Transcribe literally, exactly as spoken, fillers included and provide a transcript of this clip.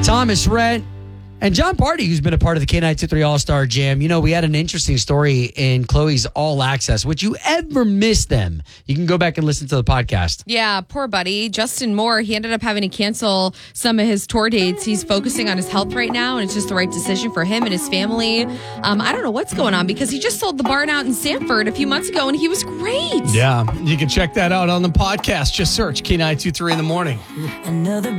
Thomas Rhett and John Party, who's been a part of the K nine two three All-Star Jam. You know, we had an interesting story in Chloe's All Access. Would you ever miss them? You can go back and listen to the podcast. Yeah, poor buddy. Justin Moore, he ended up having to cancel some of his tour dates. He's focusing on his health right now, and it's just the right decision for him and his family. Um, I don't know what's going on because he just sold the barn out in Sanford a few months ago, and he was great. Yeah, you can check that out on the podcast. Just search K nine two three in the morning. Another